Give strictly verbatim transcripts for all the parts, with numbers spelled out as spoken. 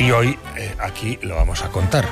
Y hoy eh, aquí lo vamos a contar.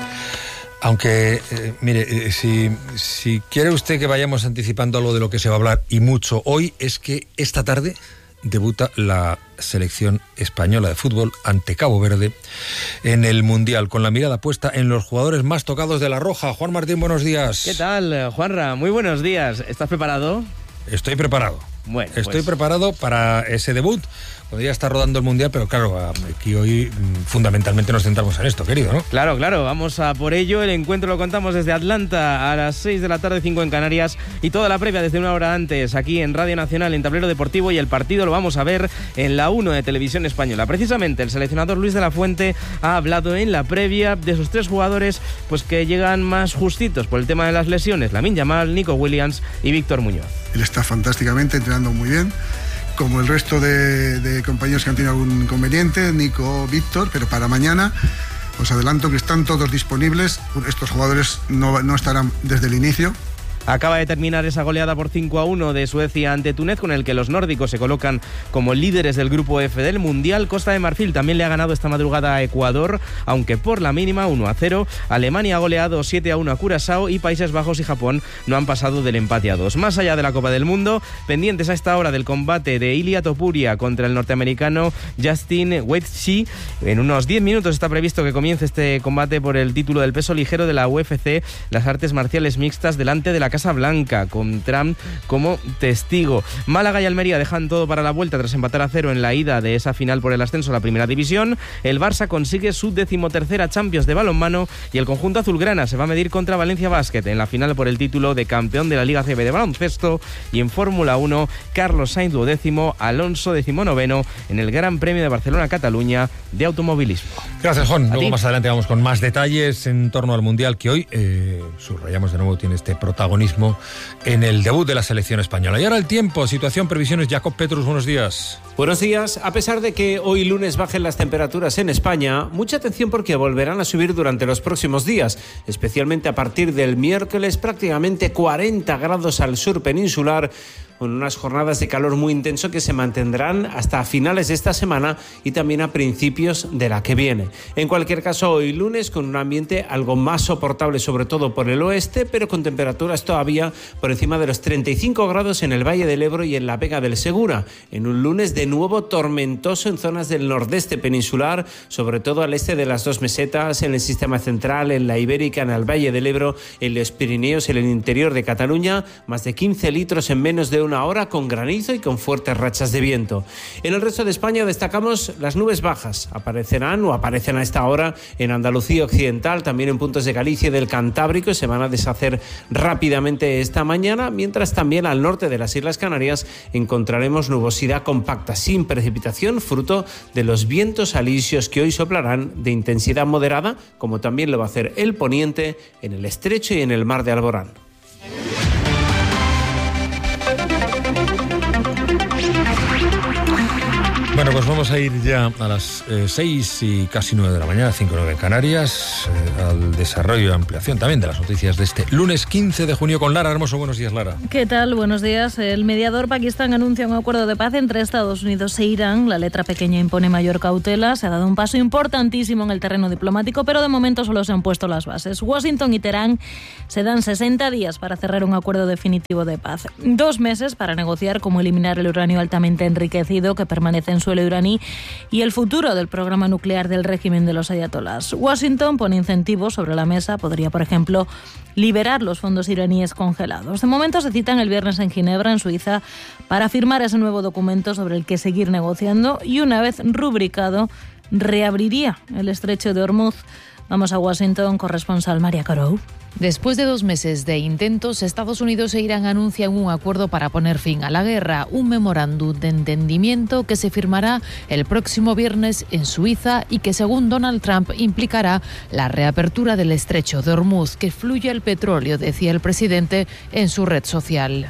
Aunque, eh, mire, eh, si, si quiere usted que vayamos anticipando algo de lo que se va a hablar, y mucho hoy, es que esta tarde debuta la selección española de fútbol ante Cabo Verde en el Mundial, con la mirada puesta en los jugadores más tocados de La Roja. Juan Martín, buenos días. ¿Qué tal, Juanra? Muy buenos días. ¿Estás preparado? Estoy preparado. Bueno, Estoy pues... preparado para ese debut, cuando ya está rodando el Mundial, pero claro, aquí hoy fundamentalmente nos centramos en esto, querido, ¿no? Claro, claro, vamos a por ello. El encuentro lo contamos desde Atlanta a las seis de la tarde, cinco en Canarias, y toda la previa desde una hora antes, aquí en Radio Nacional, en Tablero Deportivo, y el partido lo vamos a ver en la uno de Televisión Española. Precisamente, el seleccionador Luis de la Fuente ha hablado en la previa de sus tres jugadores pues que llegan más justitos por el tema de las lesiones: Lamine Yamal, Nico Williams y Víctor Muñoz. Él está fantásticamente, entrenando muy bien, como el resto de, de compañeros que han tenido algún inconveniente, Nico, Víctor, pero para mañana os adelanto que están todos disponibles. Estos jugadores no, no estarán desde el inicio. Acaba de terminar esa goleada por cinco a uno de Suecia ante Túnez, con el que los nórdicos se colocan como líderes del grupo F del Mundial. Costa de Marfil también le ha ganado esta madrugada a Ecuador, aunque por la mínima, uno a cero. Alemania ha goleado siete a uno a Curazao, y Países Bajos y Japón no han pasado del empate a dos. Más allá de la Copa del Mundo, pendientes a esta hora del combate de Ilia Topuria contra el norteamericano Justin Gaethje. En unos diez minutos está previsto que comience este combate por el título del peso ligero de la U F C, las artes marciales mixtas, delante de la Casa Blanca, con Trump como testigo. Málaga y Almería dejan todo para la vuelta tras empatar a cero en la ida de esa final por el ascenso a la Primera División. El Barça consigue su decimotercera Champions de balonmano, y el conjunto azulgrana se va a medir contra Valencia Basket en la final por el título de campeón de la Liga C B de baloncesto. Y en Fórmula uno, Carlos Sainz duodécimo, Alonso decimonoveno en el Gran Premio de Barcelona-Cataluña de automovilismo. Gracias, Juan. Luego más adelante vamos con más detalles en torno al Mundial, que hoy, eh, subrayamos de nuevo, tiene este protagonismo en el debut de la selección española. Y ahora el tiempo, situación, previsiones. Jacob Petrus, buenos días. Buenos días. A pesar de que hoy lunes bajen las temperaturas en España, mucha atención porque volverán a subir durante los próximos días, especialmente a partir del miércoles, prácticamente cuarenta grados al sur peninsular, con unas jornadas de calor muy intenso que se mantendrán hasta finales de esta semana y también a principios de la que viene. En cualquier caso, hoy lunes con un ambiente algo más soportable, sobre todo por el oeste, pero con temperaturas todavía por encima de los treinta y cinco grados en el Valle del Ebro y en la Vega del Segura. En un lunes de nuevo tormentoso en zonas del nordeste peninsular, sobre todo al este de las dos mesetas, en el sistema central, en la Ibérica, en el Valle del Ebro, en los Pirineos, en el interior de Cataluña, más de quince litros en menos de una hora, con granizo y con fuertes rachas de viento. En el resto de España destacamos las nubes bajas. Aparecerán o aparecen a esta hora en Andalucía occidental, también en puntos de Galicia y del Cantábrico, y se van a deshacer rápidamente esta mañana, mientras también al norte de las Islas Canarias encontraremos nubosidad compacta, sin precipitación, fruto de los vientos alisios que hoy soplarán de intensidad moderada, como también lo va a hacer el poniente en el estrecho y en el mar de Alborán. Bueno, pues vamos a ir ya a las eh, seis y casi nueve de la mañana, cinco y nueve en Canarias, eh, al desarrollo y ampliación también de las noticias de este lunes quince de junio con Lara Hermoso. Buenos días, Lara. ¿Qué tal? Buenos días. El mediador Pakistán anuncia un acuerdo de paz entre Estados Unidos e Irán. La letra pequeña impone mayor cautela. Se ha dado un paso importantísimo en el terreno diplomático, pero de momento solo se han puesto las bases. Washington y Teherán se dan sesenta días para cerrar un acuerdo definitivo de paz. Dos meses para negociar cómo eliminar el uranio altamente enriquecido que permanece en suelo iraní y el futuro del programa nuclear del régimen de los ayatolás. Washington pone incentivos sobre la mesa. Podría, por ejemplo, liberar los fondos iraníes congelados. De momento se citan el viernes en Ginebra, en Suiza, para firmar ese nuevo documento sobre el que seguir negociando, y una vez rubricado, reabriría el estrecho de Hormuz. Vamos a Washington, corresponsal María Carou. Después de dos meses de intentos, Estados Unidos e Irán anuncian un acuerdo para poner fin a la guerra, un memorándum de entendimiento que se firmará el próximo viernes en Suiza y que, según Donald Trump, implicará la reapertura del estrecho de Hormuz, que fluye el petróleo, decía el presidente en su red social.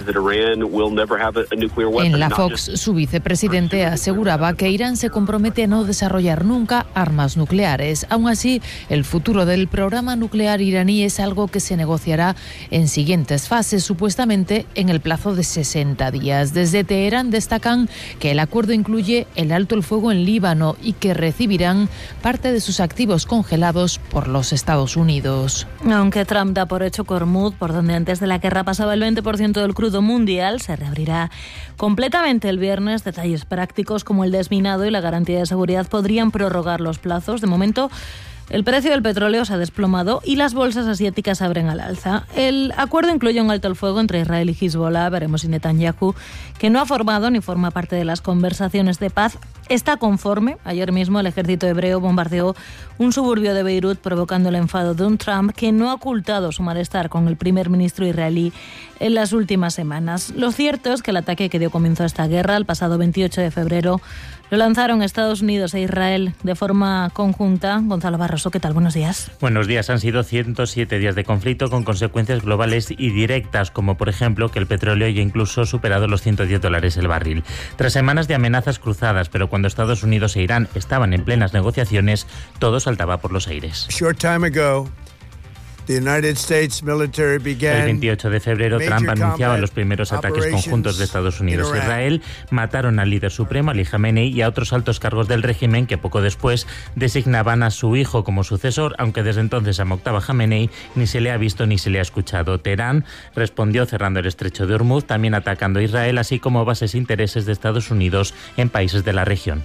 En la Fox, su vicepresidente aseguraba que Irán se compromete a no desarrollar nunca armas nucleares. Aún así, el futuro del programa nuclear iraní es algo que se negociará en siguientes fases, supuestamente en el plazo de sesenta días. Desde Teherán destacan que el acuerdo incluye el alto el fuego en Líbano y que recibirán parte de sus activos congelados por los Estados Unidos. Aunque Trump da por hecho que Hormuz, por donde antes de la guerra pasaba el veinte por ciento del crudo mundial, se reabrirá completamente el viernes, detalles prácticos como el desminado y la garantía de seguridad podrían prorrogar los plazos. De momento, el precio del petróleo se ha desplomado y las bolsas asiáticas abren al alza. El acuerdo incluye un alto el fuego entre Israel y Hezbollah. Veremos si Netanyahu, que no ha formado ni forma parte de las conversaciones de paz, está conforme. Ayer mismo el ejército hebreo bombardeó un suburbio de Beirut, provocando el enfado de un Trump que no ha ocultado su malestar con el primer ministro israelí en las últimas semanas. Lo cierto es que el ataque que dio comienzo a esta guerra el pasado veintiocho de febrero lo lanzaron Estados Unidos e Israel de forma conjunta. Gonzalo Barroso, ¿qué tal? Buenos días. Buenos días. Han sido ciento siete días de conflicto con consecuencias globales y directas, como por ejemplo que el petróleo haya incluso superado los ciento diez dólares el barril. Tras semanas de amenazas cruzadas, pero cuando Estados Unidos e Irán estaban en plenas negociaciones, todo saltaba por los aires. Short time ago, the United States military began El veintiocho de febrero, Trump anunciaba los primeros ataques conjuntos de Estados Unidos a Israel. Mataron al líder supremo, Ali Khamenei, y a otros altos cargos del régimen que poco después designaban a su hijo como sucesor, aunque desde entonces a Mojtaba Khamenei ni se le ha visto ni se le ha escuchado. Teherán respondió cerrando el estrecho de Hormuz, también atacando a Israel, así como bases e intereses de Estados Unidos en países de la región.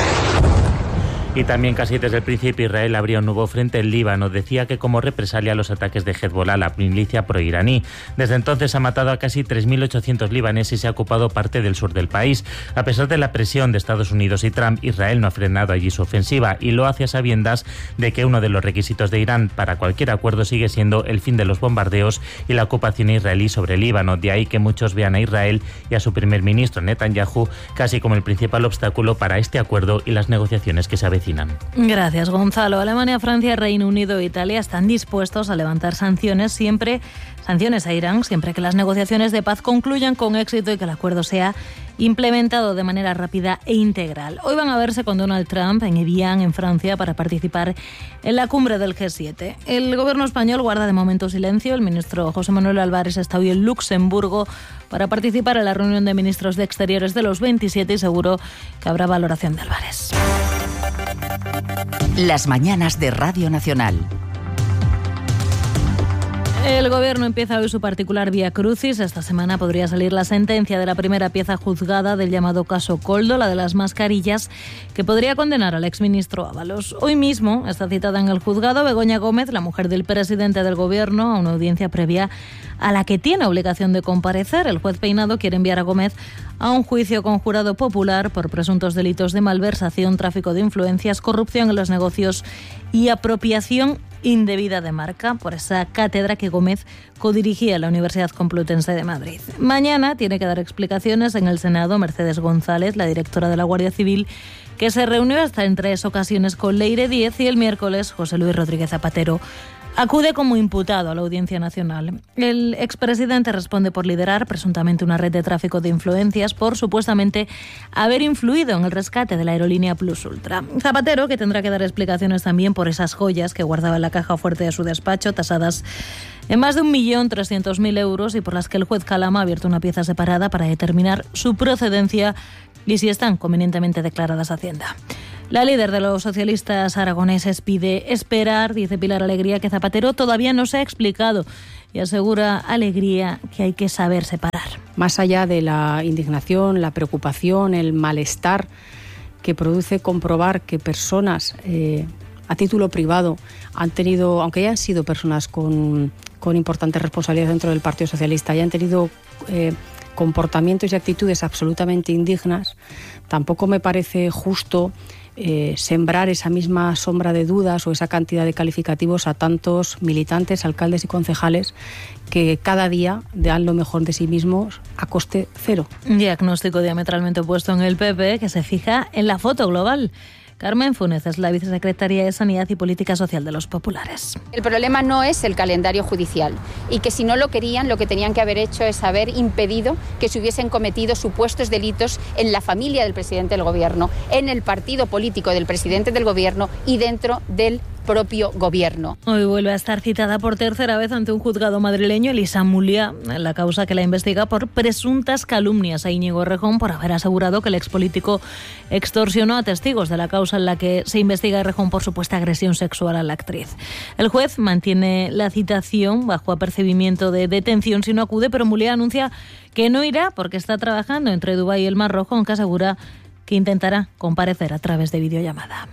Y también casi desde el principio Israel abría un nuevo frente en Líbano. Decía que como represalia a los ataques de Hezbollah, la milicia proiraní. Desde entonces ha matado a casi tres mil ochocientos libaneses y se ha ocupado parte del sur del país. A pesar de la presión de Estados Unidos y Trump, Israel no ha frenado allí su ofensiva y lo hace a sabiendas de que uno de los requisitos de Irán para cualquier acuerdo sigue siendo el fin de los bombardeos y la ocupación israelí sobre Líbano. De ahí que muchos vean a Israel y a su primer ministro Netanyahu casi como el principal obstáculo para este acuerdo y las negociaciones que se avecinan. Gracias, Gonzalo. Alemania, Francia, Reino Unido e Italia están dispuestos a levantar sanciones siempre sanciones a Irán siempre que las negociaciones de paz concluyan con éxito y que el acuerdo sea implementado de manera rápida e integral. Hoy van a verse con Donald Trump en Evian, en Francia, para participar en la cumbre del G siete. El gobierno español guarda de momento silencio. El ministro José Manuel Álvarez está hoy en Luxemburgo para participar en la reunión de ministros de Exteriores de los veintisiete y seguro que habrá valoración de Álvarez. Las mañanas de Radio Nacional. El gobierno empieza hoy su particular vía crucis. Esta semana podría salir la sentencia de la primera pieza juzgada del llamado caso Koldo, la de las mascarillas, que podría condenar al exministro Ábalos. Hoy mismo está citada en el juzgado Begoña Gómez, la mujer del presidente del gobierno, a una audiencia previa a la que tiene obligación de comparecer. El juez Peinado quiere enviar a Gómez a un juicio con jurado popular por presuntos delitos de malversación, tráfico de influencias, corrupción en los negocios y apropiación indebida de marca, por esa cátedra que Gómez codirigía en la Universidad Complutense de Madrid. Mañana tiene que dar explicaciones en el Senado Mercedes González, la directora de la Guardia Civil, que se reunió hasta en tres ocasiones con Leire Díez, y el miércoles José Luis Rodríguez Zapatero acude como imputado a la Audiencia Nacional. El expresidente responde por liderar presuntamente una red de tráfico de influencias por supuestamente haber influido en el rescate de la aerolínea Plus Ultra. Zapatero, que tendrá que dar explicaciones también por esas joyas que guardaba en la caja fuerte de su despacho, tasadas en más de un millón trescientos mil euros y por las que el juez Calama ha abierto una pieza separada para determinar su procedencia y si están convenientemente declaradas a Hacienda. La líder de los socialistas aragoneses pide esperar, dice Pilar Alegría, que Zapatero todavía no se ha explicado, y asegura Alegría que hay que saber separar. Más allá de la indignación, la preocupación, el malestar que produce comprobar que personas eh, a título privado han tenido, aunque hayan sido personas con, con importantes responsabilidades dentro del Partido Socialista, hayan tenido eh, comportamientos y actitudes absolutamente indignas, tampoco me parece justo Eh, sembrar esa misma sombra de dudas o esa cantidad de calificativos a tantos militantes, alcaldes y concejales que cada día dan lo mejor de sí mismos a coste cero. Diagnóstico diametralmente opuesto en el P P, que se fija en la foto global. Carmen Funes es la vicesecretaria de Sanidad y Política Social de los Populares. El problema no es el calendario judicial y que si no lo querían, lo que tenían que haber hecho es haber impedido que se hubiesen cometido supuestos delitos en la familia del presidente del Gobierno, en el partido político del presidente del Gobierno y dentro del propio gobierno. Hoy vuelve a estar citada por tercera vez ante un juzgado madrileño Elisa Mulia, en la causa que la investiga por presuntas calumnias a Íñigo Errejón por haber asegurado que el expolítico extorsionó a testigos de la causa en la que se investiga a Errejón por supuesta agresión sexual a la actriz. El juez mantiene la citación bajo apercibimiento de detención si no acude, pero Mulia anuncia que no irá porque está trabajando entre Dubái y el Mar Rojo, aunque asegura que intentará comparecer a través de videollamada.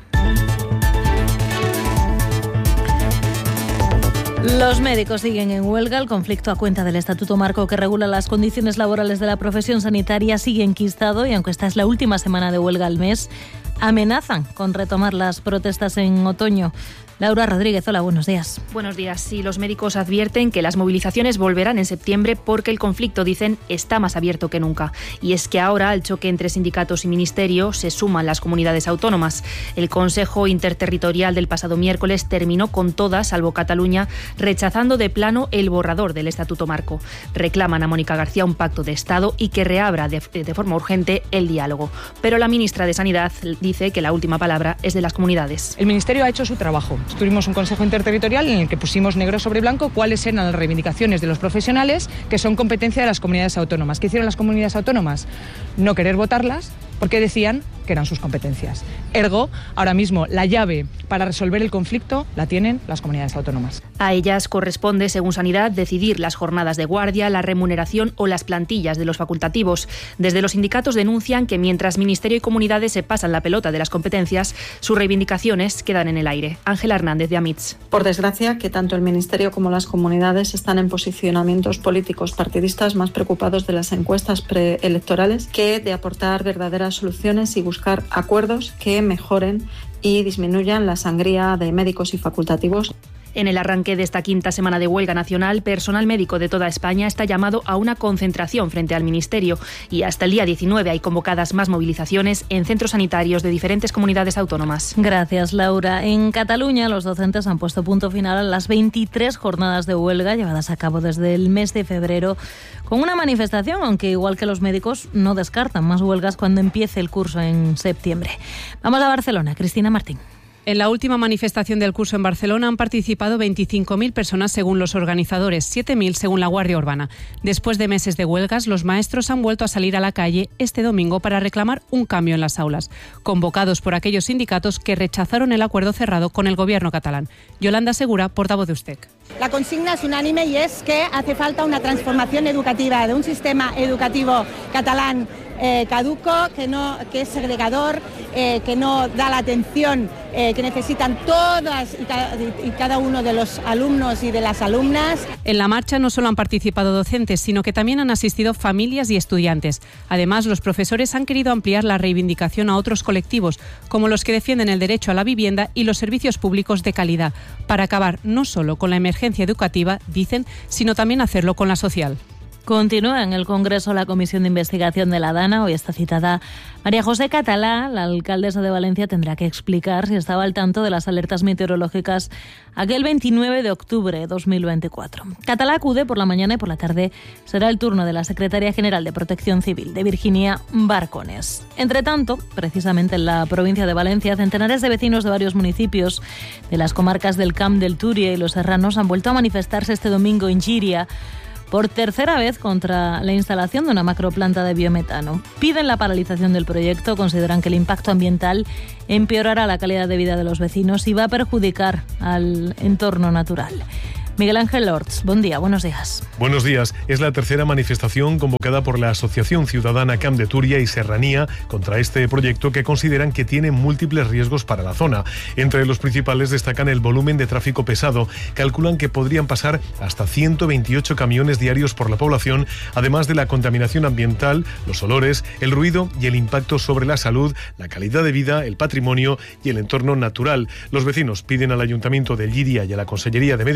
Los médicos siguen en huelga. El conflicto a cuenta del Estatuto Marco que regula las condiciones laborales de la profesión sanitaria sigue enquistado y aunque esta es la última semana de huelga al mes, amenazan con retomar las protestas en otoño. Laura Rodríguez, hola, buenos días. Buenos días. Sí, los médicos advierten que las movilizaciones volverán en septiembre porque el conflicto, dicen, está más abierto que nunca. Y es que ahora al choque entre sindicatos y ministerio se suman las comunidades autónomas. El Consejo Interterritorial del pasado miércoles terminó con todas, salvo Cataluña, rechazando de plano el borrador del Estatuto Marco. Reclaman a Mónica García un pacto de Estado y que reabra de, de forma urgente el diálogo. Pero la ministra de Sanidad dice que la última palabra es de las comunidades. El Ministerio ha hecho su trabajo. Tuvimos un Consejo Interterritorial en el que pusimos negro sobre blanco cuáles eran las reivindicaciones de los profesionales que son competencia de las comunidades autónomas. ¿Qué hicieron las comunidades autónomas? No querer votarlas porque decían que eran sus competencias. Ergo, ahora mismo la llave para resolver el conflicto la tienen las comunidades autónomas. A ellas corresponde, según Sanidad, decidir las jornadas de guardia, la remuneración o las plantillas de los facultativos. Desde los sindicatos denuncian que mientras Ministerio y comunidades se pasan la pelota de las competencias, sus reivindicaciones quedan en el aire. Ángela Hernández, de Amitz. Por desgracia, que tanto el Ministerio como las comunidades están en posicionamientos políticos partidistas más preocupados de las encuestas preelectorales que de aportar verdaderas soluciones y buscar acuerdos que mejoren y disminuyan la sangría de médicos y facultativos. En el arranque de esta quinta semana de huelga nacional, personal médico de toda España está llamado a una concentración frente al Ministerio y hasta el día diecinueve hay convocadas más movilizaciones en centros sanitarios de diferentes comunidades autónomas. Gracias, Laura. En Cataluña, los docentes han puesto punto final a las veintitrés jornadas de huelga llevadas a cabo desde el mes de febrero con una manifestación, aunque igual que los médicos no descartan más huelgas cuando empiece el curso en septiembre. Vamos a Barcelona. Cristina Martín. En la última manifestación del curso en Barcelona han participado veinticinco mil personas según los organizadores, siete mil según la Guardia Urbana. Después de meses de huelgas, los maestros han vuelto a salir a la calle este domingo para reclamar un cambio en las aulas, convocados por aquellos sindicatos que rechazaron el acuerdo cerrado con el gobierno catalán. Yolanda Segura, portavoz de USTEC. La consigna es unánime y es que hace falta una transformación educativa de un sistema educativo catalán eh, caduco, que, no, que es segregador, eh, que no da la atención eh, que necesitan todas y cada, y cada uno de los alumnos y de las alumnas. En la marcha no solo han participado docentes, sino que también han asistido familias y estudiantes. Además, los profesores han querido ampliar la reivindicación a otros colectivos, como los que defienden el derecho a la vivienda y los servicios públicos de calidad, para acabar no solo con la emergencia educativa, dicen, sino también hacerlo con la social. Continúa en el Congreso la Comisión de Investigación de la Dana. Hoy está citada María José Catalá. La alcaldesa de Valencia tendrá que explicar si estaba al tanto de las alertas meteorológicas aquel veintinueve de octubre de dos mil veinticuatro. Catalá acude por la mañana y por la tarde será el turno de la Secretaria General de Protección Civil, de Virginia Barcones. Entre tanto, precisamente en la provincia de Valencia, centenares de vecinos de varios municipios de las comarcas del Camp del Túria y los Serranos han vuelto a manifestarse este domingo en Llíria por tercera vez contra la instalación de una macroplanta de biometano. Piden la paralización del proyecto, consideran que el impacto ambiental empeorará la calidad de vida de los vecinos y va a perjudicar al entorno natural. Miguel Ángel Orts, buen día, buenos días. Buenos días. Es la tercera manifestación convocada por la Asociación Ciudadana Camp de Túria y Serranía contra este proyecto que consideran que tiene múltiples riesgos para la zona. Entre los principales destacan el volumen de tráfico pesado. Calculan que podrían pasar hasta ciento veintiocho camiones diarios por la población, además de la contaminación ambiental, los olores, el ruido y el impacto sobre la salud, la calidad de vida, el patrimonio y el entorno natural. Los vecinos piden al Ayuntamiento de Llíria y a la Consellería de Medio Ambiente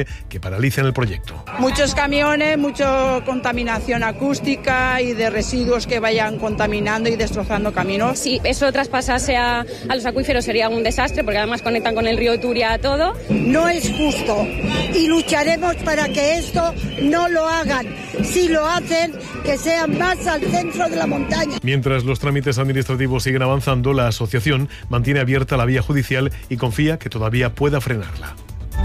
teme que paralicen el proyecto. Muchos camiones, mucha contaminación acústica y de residuos que vayan contaminando y destrozando caminos. Si eso traspasase a, a los acuíferos sería un desastre, porque además conectan con el río Turia a todo. No es justo y lucharemos para que esto no lo hagan. Si lo hacen, que sean más al centro de la montaña. Mientras los trámites administrativos siguen avanzando, la asociación mantiene abierta la vía judicial y confía que todavía pueda frenarla.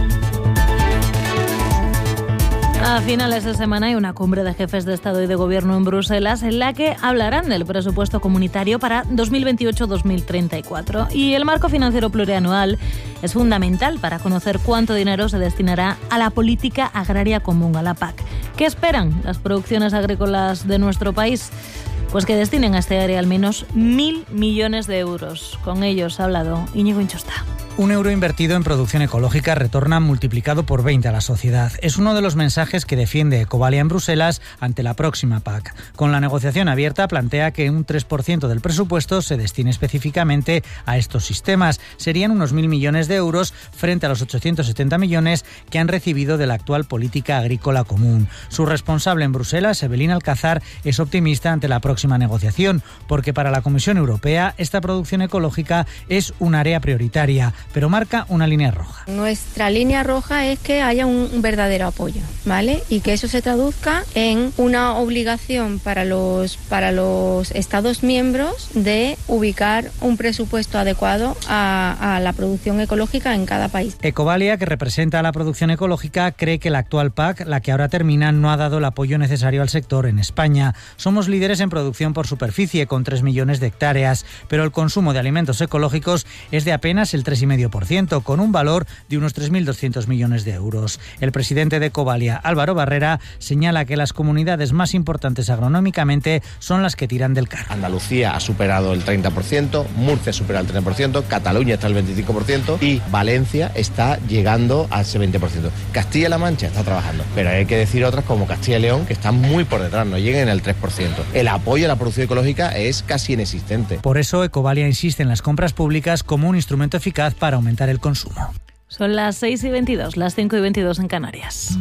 A finales de semana hay una cumbre de jefes de Estado y de Gobierno en Bruselas en la que hablarán del presupuesto comunitario para dos mil veintiocho a dos mil treinta y cuatro. Y el marco financiero plurianual es fundamental para conocer cuánto dinero se destinará a la política agraria común, a la P A C. ¿Qué esperan las producciones agrícolas de nuestro país? Pues que destinen a este área al menos mil millones de euros. Con ellos ha hablado Íñigo Inchosta. Un euro invertido en producción ecológica retorna multiplicado por veinte a la sociedad. Es uno de los mensajes que defiende Ecovalia en Bruselas ante la próxima P A C. Con la negociación abierta plantea que un tres por ciento del presupuesto se destine específicamente a estos sistemas. Serían unos mil millones de euros frente a los ochocientos setenta millones que han recibido de la actual política agrícola común. Su responsable en Bruselas, Evelyn Alcázar, es optimista ante la próxima negociación, porque para la Comisión Europea esta producción ecológica es un área prioritaria, pero marca una línea roja. Nuestra línea roja es que haya un verdadero apoyo, ¿vale? Y que eso se traduzca en una obligación para los, para los Estados miembros de ubicar un presupuesto adecuado a, a la producción ecológica en cada país. Ecovalia, que representa a la producción ecológica, cree que la actual P A C, la que ahora termina, no ha dado el apoyo necesario al sector en España. Somos líderes en producción por superficie, con tres millones de hectáreas, pero el consumo de alimentos ecológicos es de apenas el tres coma cinco por ciento, con un valor de unos tres mil doscientos millones de euros. El presidente de Ecovalia, Álvaro Barrera, señala que las comunidades más importantes agronómicamente son las que tiran del carro. Andalucía ha superado el treinta por ciento, Murcia supera el treinta por ciento, Cataluña está al veinticinco por ciento y Valencia está llegando a ese veinte por ciento. Castilla-La Mancha está trabajando, pero hay que decir otras como Castilla y León que están muy por detrás, no llegan al tres por ciento. El apoyo a la producción ecológica es casi inexistente. Por eso Ecovalia insiste en las compras públicas como un instrumento eficaz para aumentar el consumo. Son las seis y veintidós, las cinco y veintidós en Canarias.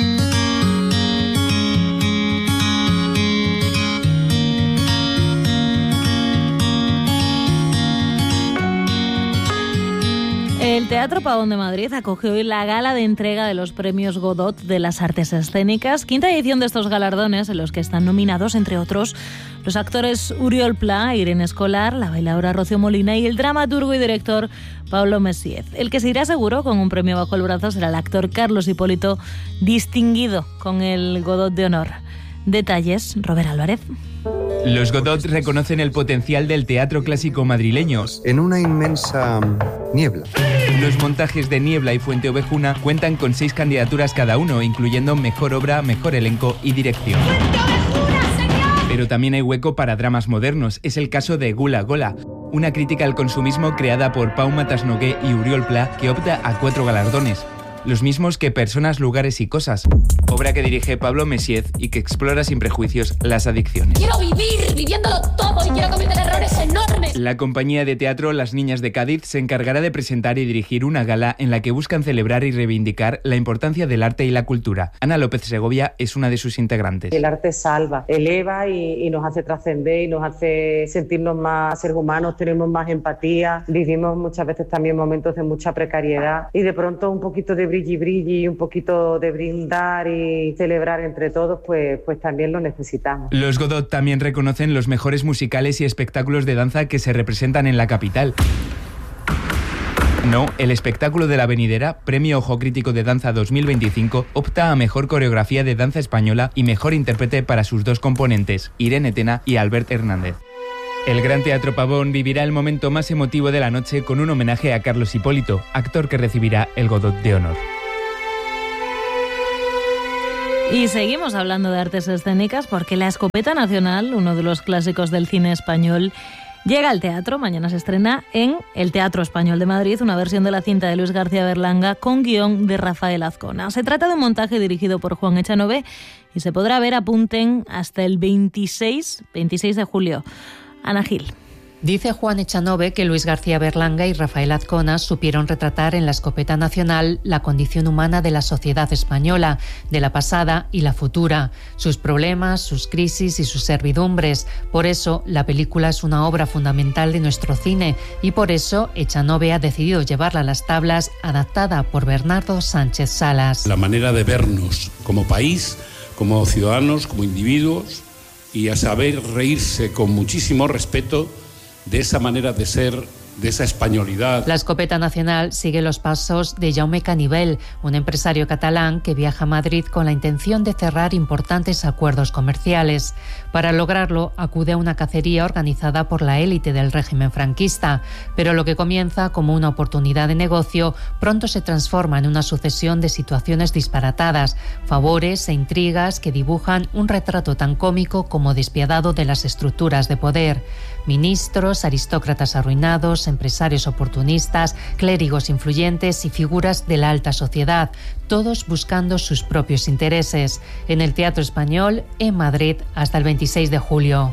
El Teatro Pavón de Madrid acogió hoy la gala de entrega de los premios Godot de las Artes Escénicas, quinta edición de estos galardones en los que están nominados, entre otros, los actores Uriol Pla, Irene Escolar, la bailadora Rocío Molina y el dramaturgo y director Pablo Messiez. El que se irá seguro con un premio bajo el brazo será el actor Carlos Hipólito, distinguido con el Godot de Honor. Detalles, Robert Álvarez. Los Godot reconocen el potencial del teatro clásico madrileño. En una inmensa niebla. Los montajes de Niebla y Fuente Ovejuna cuentan con seis candidaturas cada uno, incluyendo mejor obra, mejor elenco y dirección. Pero también hay hueco para dramas modernos. Es el caso de Gula Gola, una crítica al consumismo creada por Pau Matasnogué y Uriol Pla, que opta a cuatro galardones, los mismos que Personas, Lugares y Cosas, obra que dirige Pablo Messiez y que explora sin prejuicios las adicciones. Quiero vivir, viviéndolo todo y quiero cometer errores enormes. La compañía de teatro Las Niñas de Cádiz se encargará de presentar y dirigir una gala en la que buscan celebrar y reivindicar la importancia del arte y la cultura. Ana López Segovia es una de sus integrantes. El arte salva, eleva y, y nos hace trascender y nos hace sentirnos más seres humanos, tenemos más empatía, vivimos muchas veces también momentos de mucha precariedad y de pronto un poquito de brilli brilli y un poquito de brindar y celebrar entre todos, pues, pues también lo necesitamos. Los Godot también reconocen los mejores musicales y espectáculos de danza que se representan en la capital. No, el espectáculo de La Venidera, Premio Ojo Crítico de Danza dos mil veinticinco, opta a Mejor Coreografía de Danza Española y Mejor Intérprete para sus dos componentes, Irene Tena y Albert Hernández. El Gran Teatro Pavón vivirá el momento más emotivo de la noche con un homenaje a Carlos Hipólito, actor que recibirá el Godot de Honor. Y seguimos hablando de artes escénicas porque La Escopeta Nacional, uno de los clásicos del cine español, llega al teatro. Mañana se estrena en el Teatro Español de Madrid una versión de la cinta de Luis García Berlanga con guión de Rafael Azcona. Se trata de un montaje dirigido por Juan Echanove y se podrá ver, apunten, hasta el veintiséis de julio. Ana Gil. Dice Juan Echanove que Luis García Berlanga y Rafael Azcona supieron retratar en La escopeta nacional la condición humana de la sociedad española, de la pasada y la futura, sus problemas, sus crisis y sus servidumbres. Por eso, la película es una obra fundamental de nuestro cine y por eso Echanove ha decidido llevarla a las tablas, adaptada por Bernardo Sánchez Salas. La manera de vernos como país, como ciudadanos, como individuos, y a saber reírse con muchísimo respeto de esa manera de ser, de esa españolidad. La escopeta nacional sigue los pasos de Jaume Canivel, un empresario catalán que viaja a Madrid con la intención de cerrar importantes acuerdos comerciales. Para lograrlo, acude a una cacería organizada por la élite del régimen franquista, pero lo que comienza como una oportunidad de negocio pronto se transforma en una sucesión de situaciones disparatadas, favores e intrigas que dibujan un retrato tan cómico como despiadado de las estructuras de poder. Ministros, aristócratas arruinados, empresarios oportunistas, clérigos influyentes y figuras de la alta sociedad, todos buscando sus propios intereses. En el Teatro Español, en Madrid, hasta el veintiséis de julio.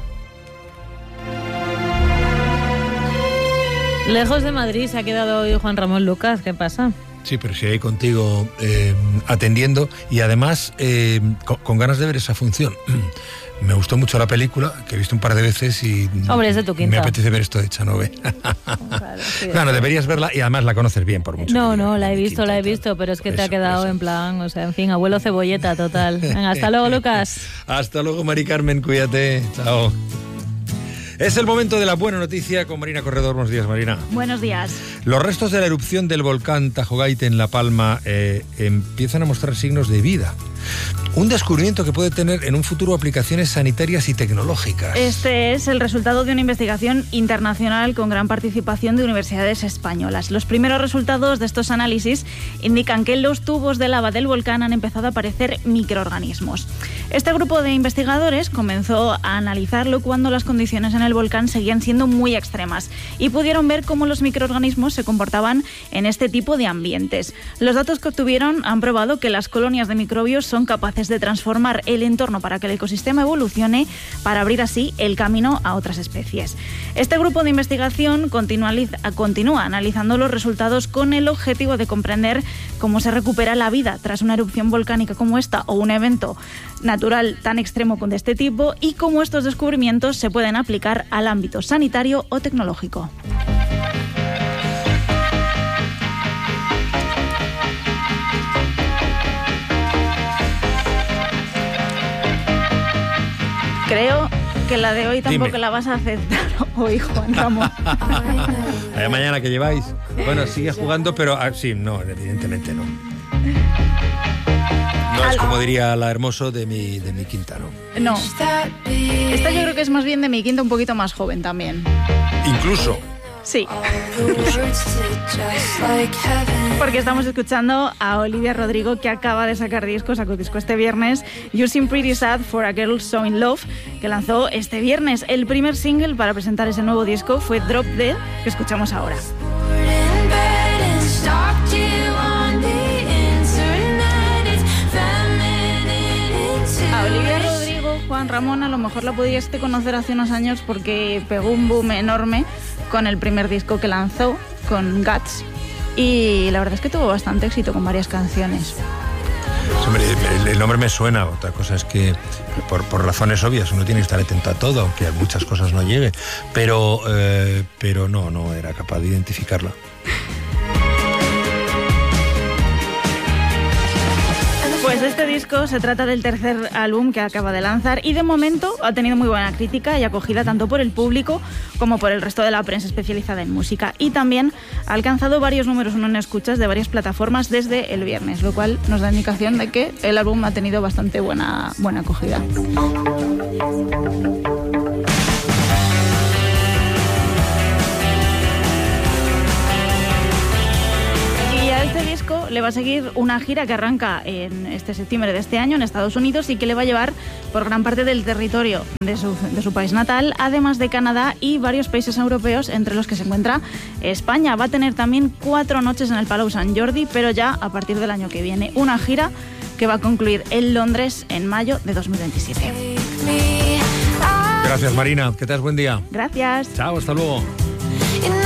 Lejos de Madrid se ha quedado hoy Juan Ramón Lucas. ¿Qué pasa? Sí, pero sí, ahí contigo eh, atendiendo y además eh, con, con ganas de ver esa función. Me gustó mucho la película, que he visto un par de veces y Hombre, es de tu quinta. Me apetece ver esto de Echanove. Claro, sí, no, no, deberías verla y además la conoces bien por mucho. No, no, la he visto, la he visto, pero es que te ha quedado en plan, o sea, en fin, abuelo cebolleta total. Venga, hasta luego, Lucas. Hasta luego, Mari Carmen, cuídate. Chao. Es el momento de la buena noticia con Marina Corredor. Buenos días, Marina. Buenos días. Los restos de la erupción del volcán Tajo Gaite en La Palma eh, empiezan a mostrar signos de vida. Un descubrimiento que puede tener en un futuro aplicaciones sanitarias y tecnológicas. Este es el resultado de una investigación internacional con gran participación de universidades españolas. Los primeros resultados de estos análisis indican que en los tubos de lava del volcán han empezado a aparecer microorganismos. Este grupo de investigadores comenzó a analizarlo cuando las condiciones en el volcán seguían siendo muy extremas y pudieron ver cómo los microorganismos se comportaban en este tipo de ambientes. Los datos que obtuvieron han probado que las colonias de microbios son capaces de transformar el entorno para que el ecosistema evolucione, para abrir así el camino a otras especies. Este grupo de investigación continúa, continúa analizando los resultados con el objetivo de comprender cómo se recupera la vida tras una erupción volcánica como esta o un evento natural tan extremo como de este tipo y cómo estos descubrimientos se pueden aplicar al ámbito sanitario o tecnológico. Creo que la de hoy tampoco Dime. La vas a aceptar hoy, Juan Ramón. La de mañana que lleváis. Bueno, sigue jugando, pero ah, sí, no, evidentemente no. No es como diría la Hermoso de mi, de mi quinta, ¿no? No. Esta yo creo que es más bien de mi quinta, un poquito más joven también. Incluso. Sí. Porque estamos escuchando a Olivia Rodrigo, que acaba de sacar disco, sacó disco este viernes, You Seem Pretty Sad for a Girl So In Love, que lanzó este viernes. El primer single para presentar ese nuevo disco fue Drop Dead, que escuchamos ahora. A Olivia Rodrigo, Juan Ramón, a lo mejor la podías conocer hace unos años porque pegó un boom enorme con el primer disco que lanzó, con Guts, y la verdad es que tuvo bastante éxito con varias canciones. Hombre, el, el nombre me suena, otra cosa es que por, por razones obvias uno tiene que estar atento a todo, aunque a muchas cosas no llegue, pero, eh, pero no, no era capaz de identificarla. Pues este disco se trata del tercer álbum que acaba de lanzar y de momento ha tenido muy buena crítica y acogida tanto por el público como por el resto de la prensa especializada en música, y también ha alcanzado varios números uno en escuchas de varias plataformas desde el viernes, lo cual nos da indicación de que el álbum ha tenido bastante buena, buena acogida. Este disco le va a seguir una gira que arranca en este septiembre de este año en Estados Unidos y que le va a llevar por gran parte del territorio de su, de su país natal, además de Canadá y varios países europeos, entre los que se encuentra España. Va a tener también cuatro noches en el Palau Sant Jordi, pero ya a partir del año que viene. Una gira que va a concluir en Londres en mayo de dos mil veintisiete. Gracias, Marina. Que tengas buen día. Gracias. Chao, hasta luego.